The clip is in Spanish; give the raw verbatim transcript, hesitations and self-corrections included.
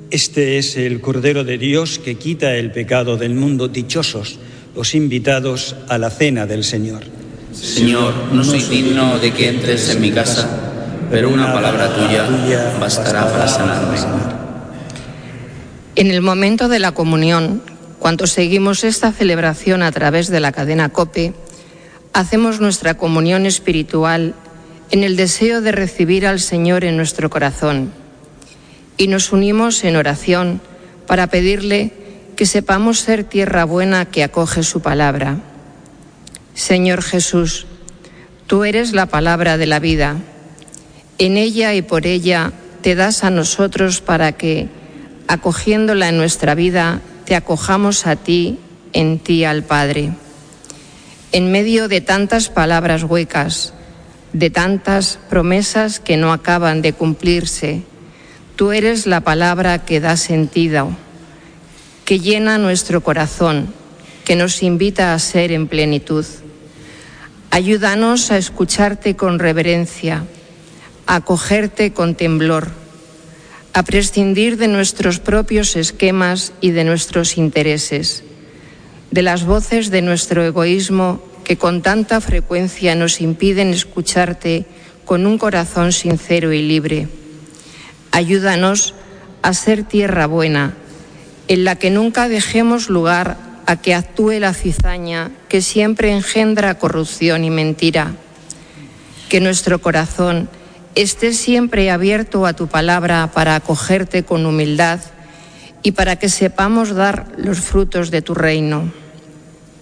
Este es el Cordero de Dios que quita el pecado del mundo. Dichosos los invitados a la cena del Señor. Señor, no soy digno de que entres en mi casa, pero una palabra tuya bastará para sanarme. En el momento de la comunión, cuando seguimos esta celebración a través de la cadena COPE, hacemos nuestra comunión espiritual en el deseo de recibir al Señor en nuestro corazón y nos unimos en oración para pedirle que sepamos ser tierra buena que acoge su palabra. Señor Jesús, tú eres la palabra de la vida. En ella y por ella te das a nosotros para que, acogiéndola en nuestra vida, te acojamos a ti, en ti al Padre. En medio de tantas palabras huecas, de tantas promesas que no acaban de cumplirse, tú eres la palabra que da sentido, que llena nuestro corazón, que nos invita a ser en plenitud. Ayúdanos a escucharte con reverencia, a acogerte con temblor, a prescindir de nuestros propios esquemas y de nuestros intereses, de las voces de nuestro egoísmo que con tanta frecuencia nos impiden escucharte con un corazón sincero y libre. Ayúdanos a ser tierra buena, en la que nunca dejemos lugar a que actúe la cizaña que siempre engendra corrupción y mentira. Que nuestro corazón esté siempre abierto a tu palabra para acogerte con humildad y para que sepamos dar los frutos de tu reino.